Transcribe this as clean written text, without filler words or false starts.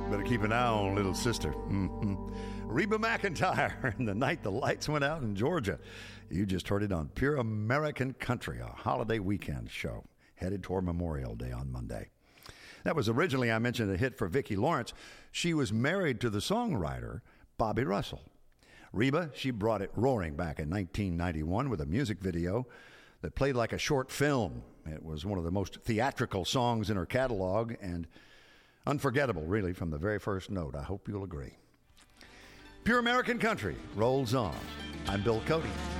Better keep an eye on little sister. Mm-hmm. Reba McEntire and The Night the Lights Went Out in Georgia. You just heard it on Pure American Country, a holiday weekend show headed toward Memorial Day on Monday. That was originally, I mentioned, a hit for Vicki Lawrence. She was married to the songwriter Bobby Russell. Reba, she brought it roaring back in 1991 with a music video that played like a short film. It was one of the most theatrical songs in her catalog and unforgettable, really, from the very first note. I hope you'll agree. Pure American Country rolls on. I'm Bill Cody.